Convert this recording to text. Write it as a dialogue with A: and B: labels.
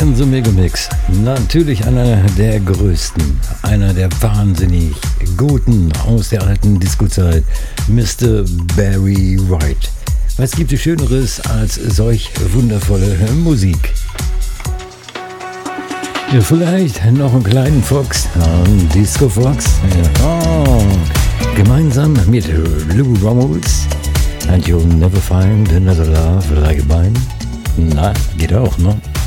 A: The Megamix. Natürlich einer der größten, einer der wahnsinnig guten aus der alten Disco-Zeit, Mr. Barry White. Was gibt es Schöneres als solch wundervolle Musik? Ja, vielleicht noch einen kleinen Fox, Disco Fox, ja. Gemeinsam mit Lou Rawls. And you'll never find another love like mine. Na, geht auch, ne?